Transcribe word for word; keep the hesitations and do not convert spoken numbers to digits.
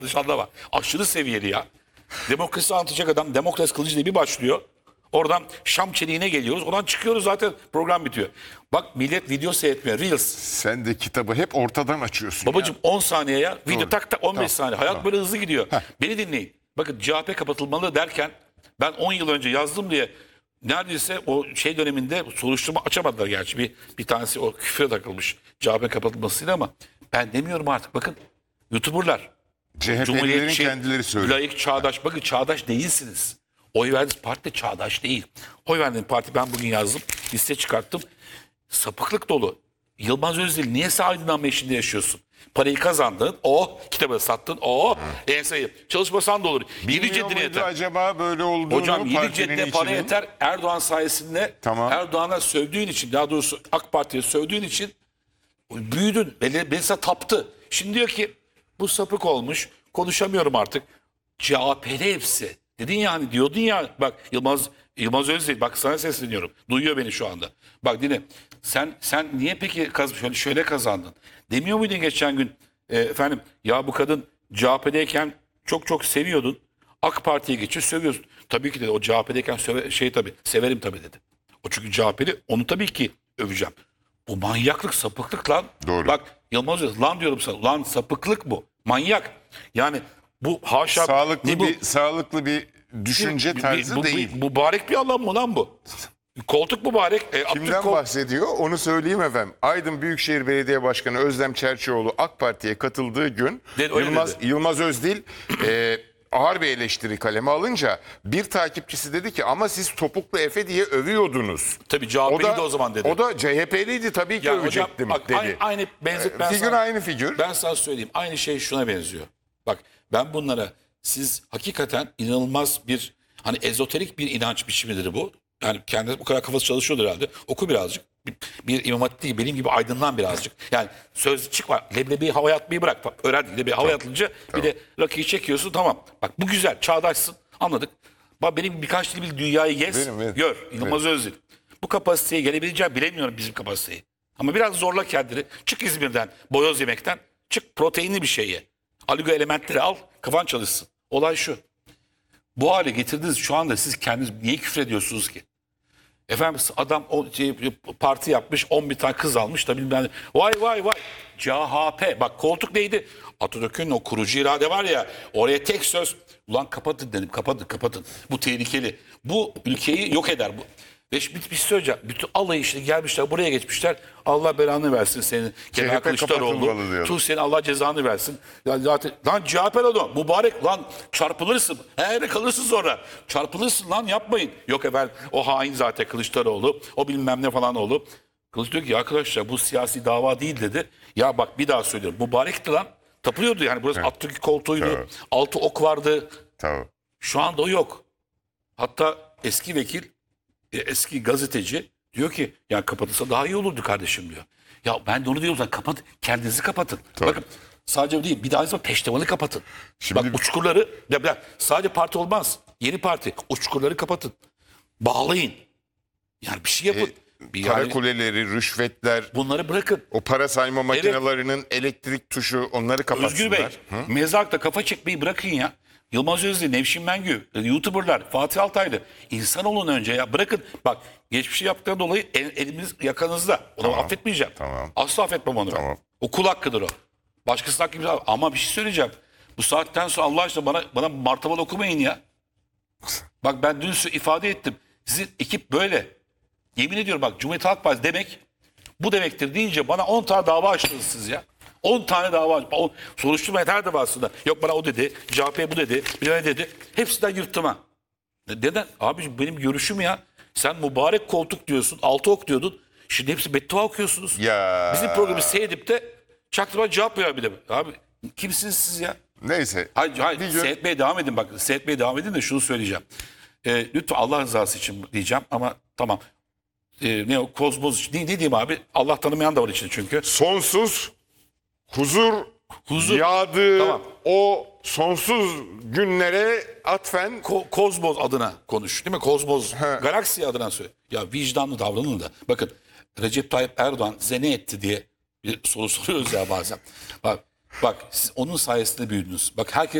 Dışarıda var. Aşırı seviyeli ya. Demokrasi anlatacak adam Demokrasi Kılıcı diye bir başlıyor. Oradan Şam çeliğine geliyoruz. Oradan çıkıyoruz zaten program bitiyor. Bak millet video seyretmiyor. Reels. Sen de kitabı hep ortadan açıyorsun. Babacım on saniye ya. Video Doğru. tak tak on beş Tamam, saniye. Hayat tamam. böyle hızlı gidiyor. Beni dinleyin. Bakın C H P kapatılmalı derken ben on yıl önce yazdım diye neredeyse o şey döneminde soruşturma açamadılar gerçi. Bir, bir tanesi o küfre takılmış C H P kapatılmasıyla ama ben demiyorum artık. Bakın YouTuber'lar. C H P'lilerin kendileri söylüyor. Layık, çağdaş. Bakın çağdaş değilsiniz. Oy verdiğiniz parti de çağdaş değil. Oy verdiğiniz parti ben bugün yazdım. Liste çıkarttım. Sapıklık dolu. Yılmaz Özdil niye sen aydınlanma işinde yaşıyorsun? Parayı kazandın. O kitabı sattın. O enseyi. Çalışmasan da olur. Yedi Bilmiyor ceddine muydu yeter. acaba böyle olduğunu Hocam yedi partinin cedde para içinin? yeter. Erdoğan sayesinde Tamam. Erdoğan'a sövdüğün için, daha doğrusu AK Parti'ye sövdüğün için büyüdün. Beni, beni sana taptı. Şimdi diyor ki bu sapık olmuş. Konuşamıyorum artık. C H P'li hepsi. Dedin ya hani diyordun ya bak Yılmaz Yılmaz Özdil bak sana sesleniyorum. Duyuyor beni şu anda. Bak dinle. Sen sen niye peki kaz şöyle, şöyle kazandın? Demiyor muydun geçen gün e, efendim ya bu kadın C H P'deyken çok çok seviyordun. AK Parti'ye geçiyor sövüyorsun. Tabii ki dedi o C H P'deyken söve, şey tabii severim tabii dedi. O çünkü C H P'li onu tabii ki öveceğim. Bu manyaklık sapıklık lan. Doğru. Bak Yılmaz Özdil lan diyorum sana. Lan sapıklık bu. Manyak. Yani bu haşa. Sağlıklı ne bu? bir sağlıklı bir düşünce Bir- tarzı bu, bu, değil. Bu, mübarek bir alan mı lan bu? Koltuk mübarek. E, Kimden Abdülkol- bahsediyor? Onu söyleyeyim efendim. Aydın Büyükşehir Belediye Başkanı Özlem Çerçioğlu AK Parti'ye katıldığı gün Dedi, öyle Yılmaz, dedi. Yılmaz Özdil e, ağır bir eleştiri kaleme alınca bir takipçisi dedi ki ama siz topuklu Efe diye övüyordunuz. Tabii C H P'li de o zaman dedi. O da C H P'liydi tabii ki Ya hocam övecektim bak, dedi. aynı, aynı benzet ben figür sana, aynı figür. Ben sana söyleyeyim. Aynı şey şuna benziyor. Bak ben bunlara siz hakikaten inanılmaz bir hani ezoterik bir inanç biçimidir bu. Yani kendisi bu kadar kafası çalışıyordur herhalde. Oku birazcık. Bir, bir İmam Hatip değil benim gibi aydınlan birazcık. Yani söz çıkma. Leblebi havaya atmayı bırak. Bak, öğren leblebi havaya atınca bir de rakıyı çekiyorsun tamam. Bak bu güzel çağdaşsın anladık. Bak benim birkaç dil bir dünyayı gez Benim, evet. gör. Yılmaz Özdil. Bu kapasiteye gelebileceğim bilemiyorum bizim kapasiteyi. Ama biraz zorla kendini. Çık İzmir'den boyoz yemekten. Çık proteinli bir şey ye. Aligo elementleri al kafan çalışsın. Olay şu. Bu hale getirdiniz şu anda siz kendiniz niye küfrediyorsunuz ki? Efendim adam o şey, parti yapmış on bir tane kız almış da bilmem ne. Vay vay vay. C H P. Bak koltuk neydi? Atatürk'ün o kurucu irade var ya oraya tek söz. Ulan kapatın dedim kapatın kapatın. Bu tehlikeli. Bu ülkeyi yok eder bu. Ve bir, bir şey söyleyeceğim. Bütün alayı işte gelmişler buraya geçmişler. Allah belanı versin senin Kemal C H P Kılıçdaroğlu. kapatılmalı diyor. Tu senin Allah cezanı versin. Ya zaten lan C H P'li adam mübarek lan çarpılırsın. He kalırsın sonra. Çarpılırsın lan yapmayın. Yok efendim o hain zaten Kılıçdaroğlu. O bilmem ne falan oğlu. Kılıç diyor ki arkadaşlar bu siyasi dava değil dedi. Ya bak bir daha söylüyorum. Mübarekti lan. Tapılıyordu yani burası Evet. Atatürk koltuğuydu. Evet. Altı ok vardı. Tamam. Şu anda o yok. Hatta eski vekil, e, eski gazeteci diyor ki ya kapatılsa daha iyi olurdu kardeşim diyor. Ya ben de onu diyorum zaten kapat, kendinizi kapatın. Tabii. Bakın sadece bu değil bir daha sonra peştemalı kapatın. Şimdi- Bak uçkurları, ya, ya, sadece parti olmaz. Yeni parti, uçkurları kapatın. Bağlayın. Yani bir şey yapın. bir Para yani, kuleleri, rüşvetler, bunları bırakın. o para sayma makinelerinin elektrik tuşu onları kapatsınlar. Özgür Bey, Hı? mezarlıkta kafa çekmeyi bırakın ya. Yılmaz Özdil, Nevşin Mengü, YouTuber'lar, Fatih Altaylı. İnsan olun önce ya. Bırakın. Bak geçmişi yaptıktan dolayı el, elimiz yakanızda. Onu Tamam, affetmeyeceğim. tamam. Asla affetmem onu ben. Tamam. O kul hakkıdır o. Başkasının hakkı bir- Ama bir şey söyleyeceğim. Bu saatten sonra Allah aşkına bana, bana martaval okumayın ya. Bak ben dün size ifade ettim. Sizin ekip böyle. Yemin ediyorum bak Cumhuriyet Halk Partisi demek bu demektir deyince bana on tane dava açtınız siz ya. on tane dava aç- on soruşturma her defasında. Yok bana o dedi, C H P bu dedi, bir ne dedi. Hepsinden yırttım ha. Neden? Abi benim görüşüm ya. Sen mübarek koltuk diyorsun, altı ok diyordun. Şimdi hepsi beddua okuyorsunuz. Ya. Bizim programı seyredip de çaktırma cevap veriyor bir de. Abi kimsiniz siz ya? Neyse. Hayır, hayır. Bir gün- Seyretmeye devam edin bak. Seyretmeye devam edin de şunu söyleyeceğim. Ee, lütfen Allah rızası için diyeceğim ama tamam. Ee, ne o kozmoz için. Ne, ne diyeyim abi? Allah tanımayan da var içinde çünkü. Sonsuz huzur, Huzur. yağdığı Tamam. o sonsuz günlere atfen Ko- kozmoz adına konuş. Değil mi? Kozmoz. He. Galaksi adına söyle. Ya vicdanlı davranın da. Bakın Recep Tayyip Erdoğan size ne etti diye bir soru soruyoruz ya bazen. Bak Bak siz onun sayesinde büyüdünüz. Bak herkes